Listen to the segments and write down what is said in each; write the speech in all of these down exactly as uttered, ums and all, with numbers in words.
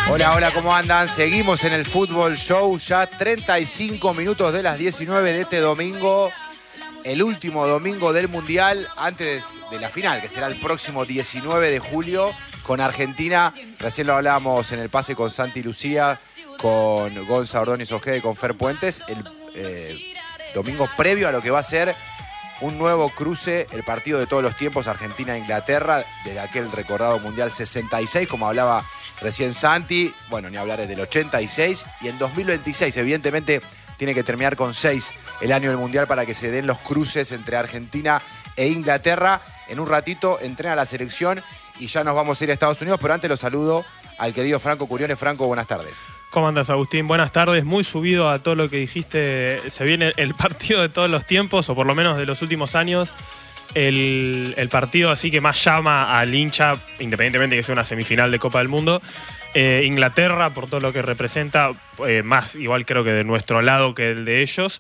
Hola, hola, ¿cómo andan? Seguimos en el Fútbol Show, ya treinta y cinco minutos de las diecinueve de este domingo, el último domingo del Mundial, antes de la final, que será el próximo diecinueve de julio, con Argentina. Recién lo hablábamos en el pase con Santi Lucía, con Gonza Ordóñez Ojeda y con Fer Puentes, el eh, domingo previo a lo que va a ser un nuevo cruce, el partido de todos los tiempos, Argentina-Inglaterra, de aquel recordado Mundial sesenta y seis, como hablaba recién Santi, bueno, ni hablar del ochenta y seis, y en dos mil veintiséis, evidentemente, tiene que terminar con seis el año del Mundial para que se den los cruces entre Argentina e Inglaterra. En un ratito entrena la selección y ya nos vamos a ir a Estados Unidos, pero antes lo saludo al querido Franco Curiones. Franco, buenas tardes. ¿Cómo andas, Agustín? Buenas tardes. Muy subido a todo lo que dijiste. Se viene el partido de todos los tiempos, o por lo menos de los últimos años. El, el partido así que más llama al hincha, independientemente de que sea una semifinal de Copa del Mundo. Eh, Inglaterra, por todo lo que representa, eh, más igual creo que de nuestro lado que el de ellos.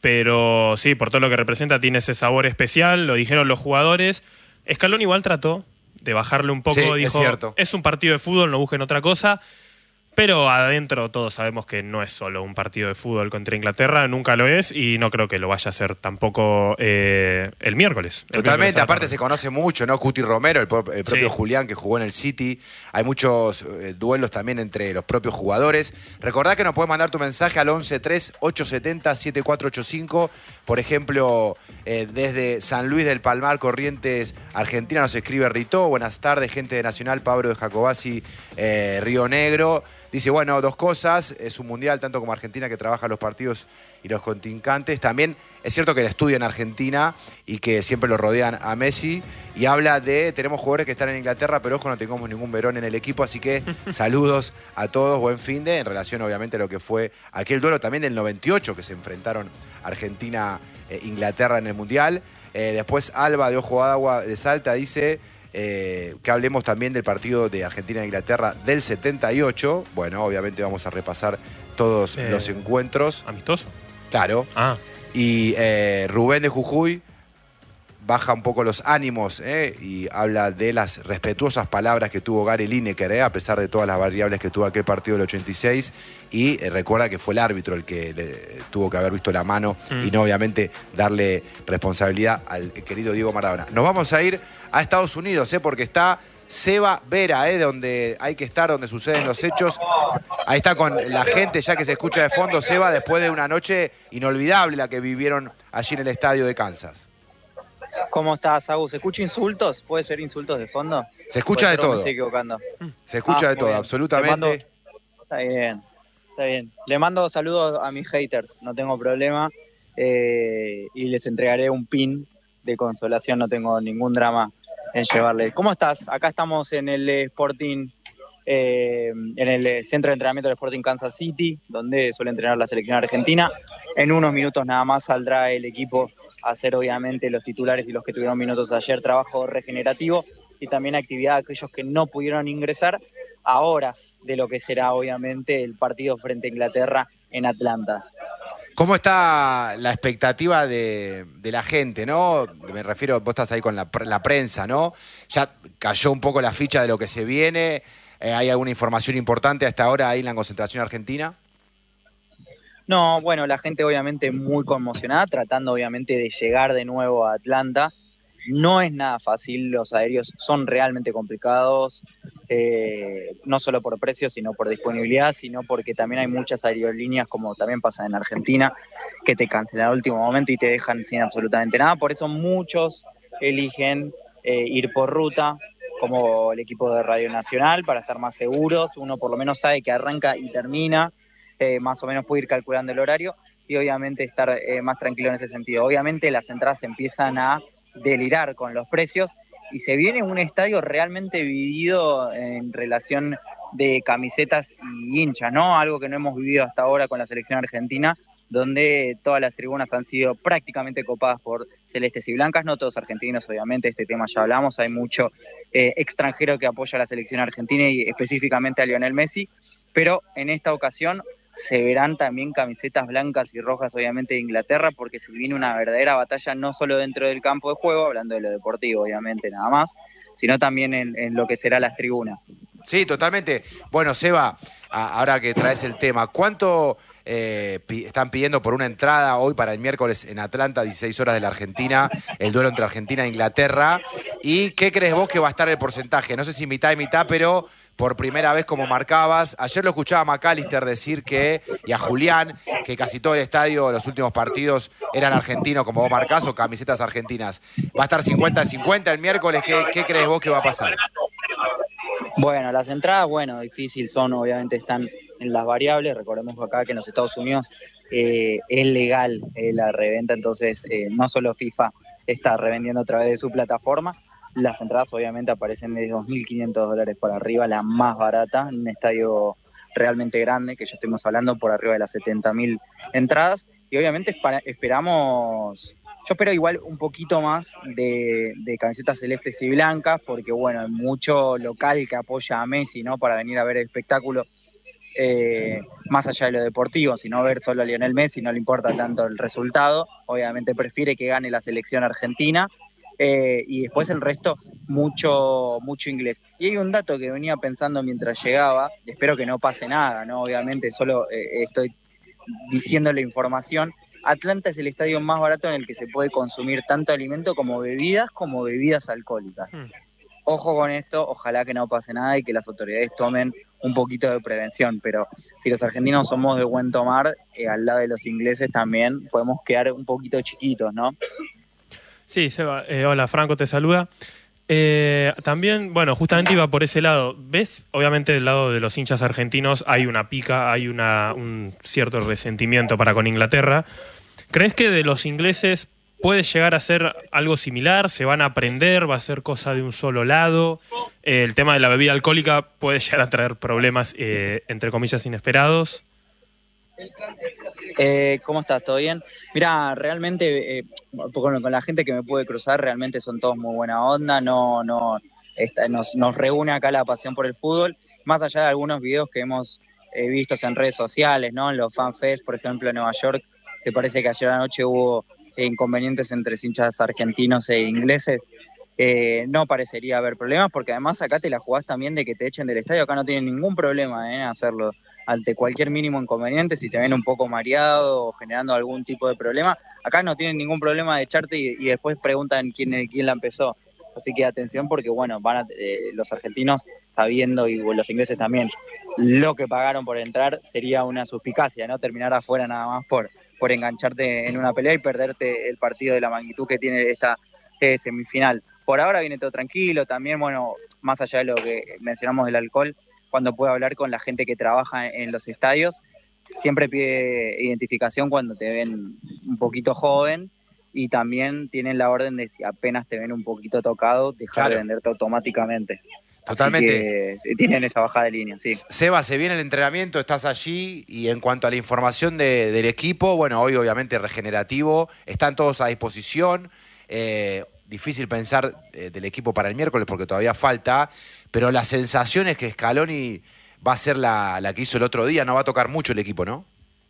Pero sí, por todo lo que representa, tiene ese sabor especial. Lo dijeron los jugadores. Scaloni igual trató de bajarle un poco. Sí, dijo, es cierto. Es un partido de fútbol, no busquen otra cosa. Pero adentro todos sabemos que no es solo un partido de fútbol contra Inglaterra, nunca lo es y no creo que lo vaya a ser tampoco eh, el miércoles. El Totalmente, miércoles aparte se conoce mucho, ¿no? Cuti Romero, el, pro- el propio Sí. Julián que jugó en el City. Hay muchos eh, duelos también entre los propios jugadores. Recordá que nos puedes mandar tu mensaje al once tres ocho siete cero siete cuatro ocho cinco. Por ejemplo, eh, desde San Luis del Palmar, Corrientes, Argentina, nos escribe Rito. Buenas tardes, gente de Nacional, Pablo de Jacobasi, eh, Río Negro. Dice, bueno, dos cosas, es un mundial tanto como Argentina que trabaja los partidos y los contrincantes. También es cierto que él estudia en Argentina y que siempre lo rodean a Messi. Y habla de, tenemos jugadores que están en Inglaterra, pero ojo, no tengamos ningún Verón en el equipo. Así que saludos a todos, buen fin de, en relación obviamente a lo que fue aquel duelo también del noventa y ocho que se enfrentaron Argentina e Inglaterra en el mundial. Eh, después Alba de Ojo de Agua de Salta dice... Eh, que hablemos también del partido de Argentina e Inglaterra del setenta y ocho. Bueno, obviamente vamos a repasar todos Eh, los encuentros. ¿Amistoso? Claro. Ah, Y eh, Rubén de Jujuy baja un poco los ánimos eh, y habla de las respetuosas palabras que tuvo Gary Lineker, eh, a pesar de todas las variables que tuvo aquel partido del ochenta y seis. Y eh, recuerda que fue el árbitro el que le, tuvo que haber visto la mano mm. y no obviamente darle responsabilidad al querido Diego Maradona. Nos vamos a ir a Estados Unidos, eh, porque está Seba Vera, eh, donde hay que estar, donde suceden los hechos. Ahí está con la gente ya que se escucha de fondo, Seba, después de una noche inolvidable la que vivieron allí en el estadio de Kansas. ¿Cómo estás, Agus? ¿Se escucha insultos? ¿Puede ser insultos de fondo? Se escucha de todo. Me estoy equivocando. Se escucha ah, de todo, bien. absolutamente. Mando... Está bien, está bien. Le mando saludos a mis haters, no tengo problema. Eh, y les entregaré un pin de consolación, no tengo ningún drama en llevarle. ¿Cómo estás? Acá estamos en el Sporting, eh, en el centro de entrenamiento del Sporting Kansas City, donde suele entrenar la selección argentina. En unos minutos nada más saldrá el equipo a hacer obviamente los titulares y los que tuvieron minutos ayer, trabajo regenerativo y también actividad de aquellos que no pudieron ingresar a horas de lo que será obviamente el partido frente a Inglaterra en Atlanta. ¿Cómo está la expectativa de, de la gente, no? Me refiero, vos estás ahí con la, la prensa, ¿no? Ya cayó un poco la ficha de lo que se viene. Eh, ¿Hay alguna información importante hasta ahora ahí en la concentración argentina? No, bueno, la gente obviamente muy conmocionada, tratando obviamente de llegar de nuevo a Atlanta. No es nada fácil, los aéreos son realmente complicados, eh, no solo por precio, sino por disponibilidad, sino porque también hay muchas aerolíneas, como también pasa en Argentina, que te cancelan al último momento y te dejan sin absolutamente nada. Por eso muchos eligen eh, ir por ruta, como el equipo de Radio Nacional, para estar más seguros. Uno por lo menos sabe que arranca y termina, eh, más o menos puede ir calculando el horario y obviamente estar eh, más tranquilo en ese sentido. Obviamente las entradas empiezan a delirar con los precios y se viene un estadio realmente dividido en relación de camisetas y hinchas, ¿no? Algo que no hemos vivido hasta ahora con la selección argentina, donde todas las tribunas han sido prácticamente copadas por celestes y blancas, no todos argentinos, obviamente, este tema ya hablamos, hay mucho eh, extranjero que apoya a la selección argentina y específicamente a Lionel Messi, pero en esta ocasión se verán también camisetas blancas y rojas, obviamente, de Inglaterra, porque se viene una verdadera batalla no solo dentro del campo de juego, hablando de lo deportivo, obviamente, nada más, sino también en, en lo que serán las tribunas. Sí, totalmente. Bueno, Seba, a- ahora que traes el tema, ¿cuánto eh, pi- están pidiendo por una entrada hoy para el miércoles en Atlanta, dieciséis horas de la Argentina, el duelo entre Argentina e Inglaterra? ¿Y qué crees vos que va a estar el porcentaje? No sé si mitad y mitad, pero por primera vez como marcabas. Ayer lo escuchaba a McAllister decir que, y a Julián, que casi todo el estadio, los últimos partidos eran argentinos, como vos marcás, o camisetas argentinas. ¿Va a estar cincuenta cincuenta el miércoles? ¿Qué, qué crees vos que va a pasar? Bueno, las entradas, bueno, difícil son, obviamente están en las variables. Recordemos acá que en los Estados Unidos eh, es legal eh, la reventa, entonces eh, no solo FIFA está revendiendo a través de su plataforma. Las entradas obviamente aparecen de dos mil quinientos dólares para arriba, la más barata, en un estadio realmente grande, que ya estemos hablando por arriba de las setenta mil entradas. Y obviamente espa- esperamos, yo espero igual un poquito más de, de camisetas celestes y blancas, porque bueno, hay mucho local que apoya a Messi, ¿no? Para venir a ver el espectáculo, eh, más allá de lo deportivo, sino ver solo a Lionel Messi, no le importa tanto el resultado, obviamente prefiere que gane la selección argentina, eh, y después el resto, mucho, mucho inglés. Y hay un dato que venía pensando mientras llegaba, y espero que no pase nada, ¿no? Obviamente solo eh, estoy diciendo la información. Atlanta es el estadio más barato en el que se puede consumir tanto alimento como bebidas, como bebidas alcohólicas. Hmm. Ojo con esto, ojalá que no pase nada y que las autoridades tomen un poquito de prevención, pero si los argentinos somos de buen tomar, eh, al lado de los ingleses también podemos quedar un poquito chiquitos, ¿no? Sí, Seba, eh, hola, Franco te saluda. Eh, también, bueno, justamente iba por ese lado. ¿Ves? Obviamente del lado de los hinchas argentinos hay una pica, hay una, un cierto resentimiento para con Inglaterra. ¿Crees que de los ingleses puede llegar a ser algo similar? ¿Se van a aprender? ¿Va a ser cosa de un solo lado? Eh, el tema de la bebida alcohólica puede llegar a traer problemas, eh, entre comillas, inesperados. Eh, ¿Cómo estás? ¿Todo bien? Mira, realmente eh, con, con la gente que me pude cruzar, realmente son todos muy buena onda, no, no, esta- nos, nos reúne acá la pasión por el fútbol, más allá de algunos videos que hemos eh, visto en redes sociales, ¿no? En los fanfest, por ejemplo, en Nueva York, que parece que ayer anoche hubo eh, inconvenientes entre hinchas argentinos e ingleses. Eh, no parecería haber problemas, porque además acá te la jugás también de que te echen del estadio, acá no tienen ningún problema en hacerlo ante cualquier mínimo inconveniente. Si te ven un poco mareado o generando algún tipo de problema, acá no tienen ningún problema de echarte y, y después preguntan quién, quién la empezó. Así que atención, porque bueno, van a, eh, los argentinos sabiendo, y los ingleses también, lo que pagaron por entrar sería una suspicacia, ¿no? Terminar afuera nada más por, por engancharte en una pelea y perderte el partido de la magnitud que tiene esta eh, semifinal. Por ahora viene todo tranquilo, también, bueno, más allá de lo que mencionamos del alcohol, cuando puedo hablar con la gente que trabaja en los estadios, siempre pide identificación cuando te ven un poquito joven, y también tienen la orden de, si apenas te ven un poquito tocado, dejar Claro. de venderte automáticamente. Totalmente. Así que tienen esa bajada de línea, sí. Seba, se viene el entrenamiento, estás allí y en cuanto a la información de- del equipo, bueno, hoy obviamente regenerativo, están todos a disposición. Eh, difícil pensar eh, del equipo para el miércoles porque todavía falta, pero la sensación es que Scaloni va a ser la, la que hizo el otro día, no va a tocar mucho el equipo, ¿no?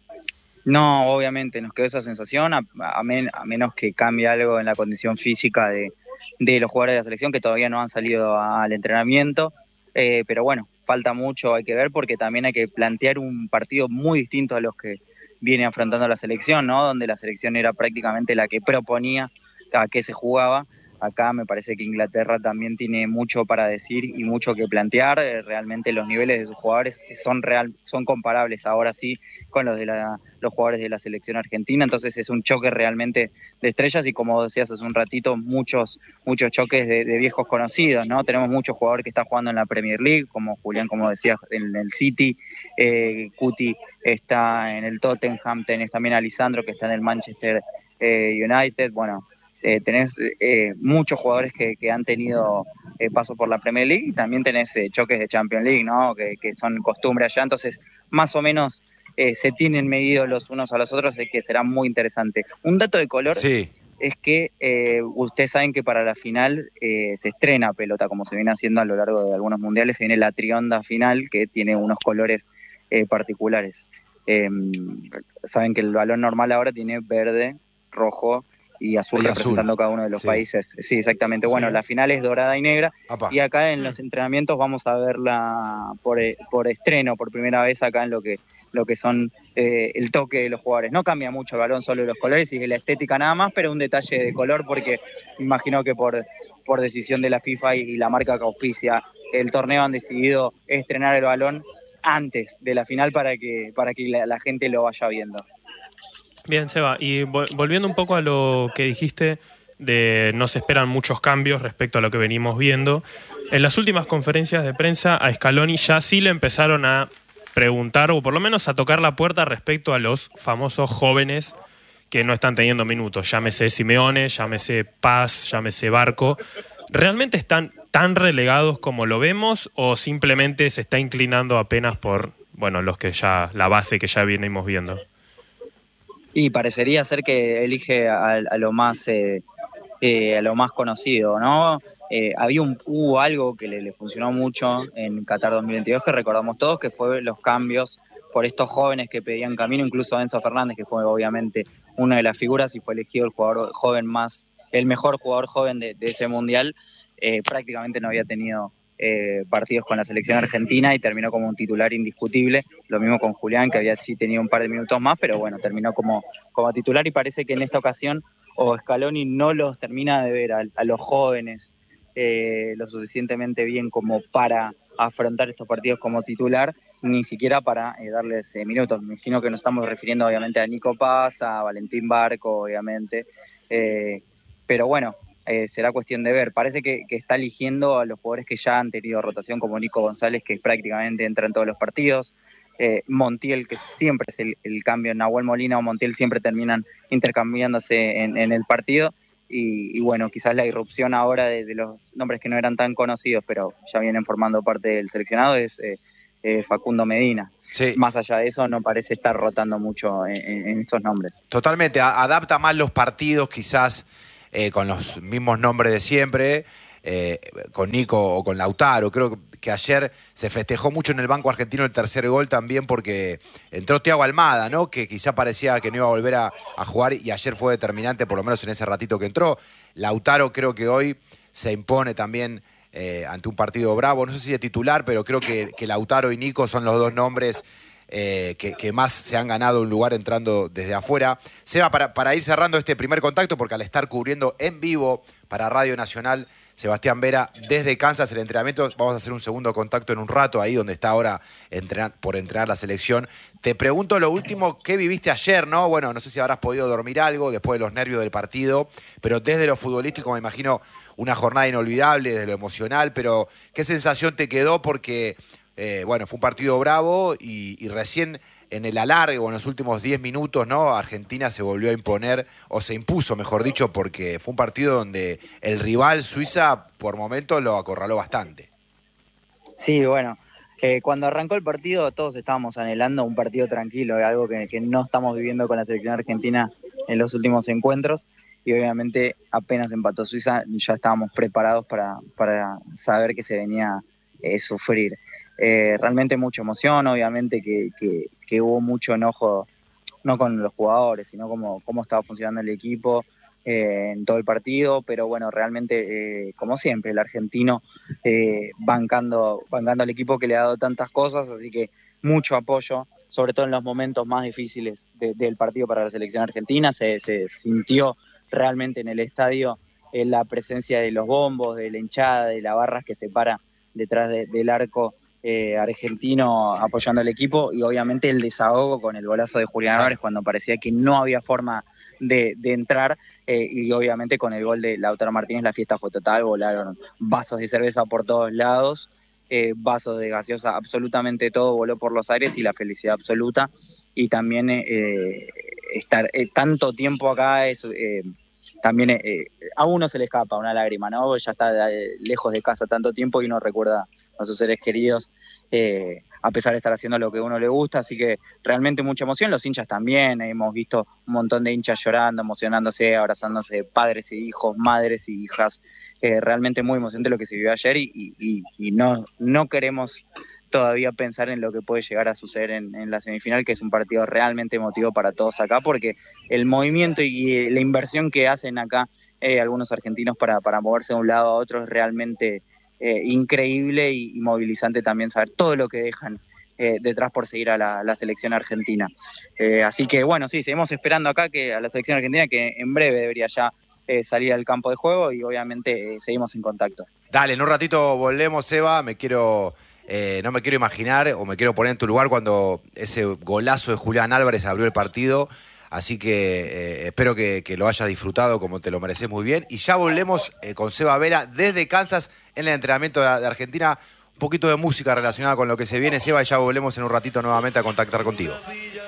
No, obviamente nos quedó esa sensación, a, a men- a menos que cambie algo en la condición física de, de los jugadores de la selección que todavía no han salido al entrenamiento. Eh, pero bueno, falta mucho, hay que ver, porque también hay que plantear un partido muy distinto a los que viene afrontando la selección, ¿no? Donde la selección era prácticamente la que proponía a qué se jugaba. Acá me parece que Inglaterra también tiene mucho para decir y mucho que plantear. Eh, realmente los niveles de sus jugadores son real, son comparables ahora sí con los de la, los jugadores de la selección argentina. Entonces es un choque realmente de estrellas y, como decías hace un ratito, muchos, muchos choques de, de viejos conocidos, ¿no? Tenemos muchos jugadores que están jugando en la Premier League, como Julián, como decías, en el City, eh, Cuti está en el Tottenham, tenés también a Lisandro que está en el Manchester eh, United. Bueno, Eh, tenés eh, muchos jugadores que, que han tenido eh, paso por la Premier League, y también tenés eh, choques de Champions League, ¿no? Que, que son costumbre allá, entonces más o menos eh, se tienen medido los unos a los otros, de que será muy interesante. Un dato de color Sí. es que eh, ustedes saben que para la final eh, se estrena pelota, como se viene haciendo a lo largo de algunos mundiales, se viene la trionda final, que tiene unos colores eh, particulares. Eh, saben que el balón normal ahora tiene verde, rojo y azul y representando azul. cada uno de los Sí. países. Sí, exactamente. Bueno, Sí. la final es dorada y negra. Apa. Y acá en los entrenamientos vamos a verla por, por estreno, por primera vez acá en lo que, lo que son eh, el toque de los jugadores. No cambia mucho el balón, solo los colores y la estética nada más, pero un detalle de color porque imagino que por, por decisión de la FIFA y, y la marca que auspicia el torneo han decidido estrenar el balón antes de la final para que, para que la, la gente lo vaya viendo. Bien, Seba, y vo- volviendo un poco a lo que dijiste de no se esperan muchos cambios respecto a lo que venimos viendo, en las últimas conferencias de prensa a Scaloni ya sí le empezaron a preguntar o por lo menos a tocar la puerta respecto a los famosos jóvenes que no están teniendo minutos, llámese Simeone, llámese Paz, llámese Barco. ¿Realmente están tan relegados como lo vemos o simplemente se está inclinando apenas por, bueno, los que ya, la base que ya venimos viendo? Y parecería ser que elige a, a lo más eh, eh, a lo más conocido, ¿no? Eh, había un, hubo algo que le, le funcionó mucho en Qatar dos mil veintidós que recordamos todos, que fue los cambios por estos jóvenes que pedían camino, incluso Enzo Fernández, que fue obviamente una de las figuras y fue elegido el jugador joven más, el mejor jugador joven de, de ese mundial, eh, prácticamente no había tenido eh, partidos con la selección argentina y terminó como un titular indiscutible. Lo mismo con Julián, que había sí tenido un par de minutos más, pero bueno, terminó como, como titular y parece que en esta ocasión o Scaloni no los termina de ver a, a los jóvenes eh, lo suficientemente bien como para afrontar estos partidos como titular, ni siquiera para eh, darles eh, minutos. Me imagino que nos estamos refiriendo obviamente a Nico Paz, a Valentín Barco, obviamente, eh, pero bueno, eh, será cuestión de ver. Parece que, que está eligiendo a los jugadores que ya han tenido rotación, como Nico González, que prácticamente entra en todos los partidos, eh, Montiel, que siempre es el, el cambio, Nahuel Molina o Montiel siempre terminan intercambiándose en, en el partido. Y, y bueno, quizás la irrupción ahora de, de los nombres que no eran tan conocidos, pero ya vienen formando parte del seleccionado, es eh, eh, Facundo Medina. Sí. Más allá de eso, no parece estar rotando mucho en, en esos nombres. Totalmente, a- adapta más los partidos quizás eh, con los mismos nombres de siempre, eh, con Nico o con Lautaro. Creo que ayer se festejó mucho en el banco argentino el tercer gol también porque entró Thiago Almada, ¿no? Que quizá parecía que no iba a volver a, a jugar y ayer fue determinante, por lo menos en ese ratito que entró. Lautaro creo que hoy se impone también eh, ante un partido bravo, no sé si de titular, pero creo que, que Lautaro y Nico son los dos nombres Eh, que, que más se han ganado un lugar entrando desde afuera. Seba, para, para ir cerrando este primer contacto, porque al estar cubriendo en vivo para Radio Nacional, Sebastián Vera, desde Kansas, el entrenamiento, vamos a hacer un segundo contacto en un rato, ahí donde está ahora entrenar, por entrenar la selección. Te pregunto lo último, ¿qué viviste ayer, no? Bueno, no sé si habrás podido dormir algo después de los nervios del partido, pero desde lo futbolístico me imagino una jornada inolvidable, desde lo emocional, pero ¿qué sensación te quedó? Porque... Eh, bueno, fue un partido bravo y, y recién en el alargue o en los últimos diez minutos, ¿no? Argentina se volvió a imponer, o se impuso, mejor dicho, porque fue un partido donde el rival Suiza por momentos lo acorraló bastante. Sí, bueno, eh, cuando arrancó el partido todos estábamos anhelando un partido tranquilo, algo que, que no estamos viviendo con la selección argentina en los últimos encuentros. Y obviamente apenas empató Suiza ya estábamos preparados para, para saber que se venía a eh, sufrir. Eh, realmente mucha emoción, obviamente que, que, que hubo mucho enojo, no con los jugadores, sino como cómo estaba funcionando el equipo eh, en todo el partido, pero bueno, realmente, eh, como siempre, el argentino eh, bancando, bancando al equipo que le ha dado tantas cosas, así que mucho apoyo, sobre todo en los momentos más difíciles de, del partido para la selección argentina, se, se sintió realmente en el estadio eh, la presencia de los bombos, de la hinchada, de la barra que se para detrás de, del arco Eh, argentino apoyando al equipo y obviamente el desahogo con el golazo de Julián Álvarez cuando parecía que no había forma de, de entrar eh, y obviamente con el gol de Lautaro Martínez la fiesta fue total, volaron vasos de cerveza por todos lados, eh, vasos de gaseosa, absolutamente todo voló por los aires y la felicidad absoluta y también eh, estar eh, tanto tiempo acá es... Eh, también eh, a uno se le escapa una lágrima, ¿no? Ya está eh, lejos de casa tanto tiempo y uno recuerda a sus seres queridos, eh, a pesar de estar haciendo lo que a uno le gusta, así que realmente mucha emoción, los hinchas también, hemos visto un montón de hinchas llorando, emocionándose, abrazándose, padres y hijos, madres y hijas, eh, realmente muy emocionante lo que se vivió ayer y, y, y no, no queremos todavía pensar en lo que puede llegar a suceder en, en la semifinal, que es un partido realmente emotivo para todos acá, porque el movimiento y la inversión que hacen acá eh, algunos argentinos para, para moverse de un lado a otro es realmente eh, increíble y, y movilizante también saber todo lo que dejan eh, detrás por seguir a la, la selección argentina. Eh, así que bueno, sí, seguimos esperando acá que a la selección argentina, que en breve debería ya eh, salir al campo de juego, y obviamente eh, seguimos en contacto. Dale, en un ratito volvemos, Seba. Me quiero, eh, no me quiero imaginar o me quiero poner en tu lugar cuando ese golazo de Julián Álvarez abrió el partido. Así que eh, espero que, que lo hayas disfrutado como te lo mereces muy bien. Y ya volvemos eh, con Seba Vera desde Kansas en el entrenamiento de, de Argentina. Un poquito de música relacionada con lo que se viene, Seba, y ya volvemos en un ratito nuevamente a contactar contigo.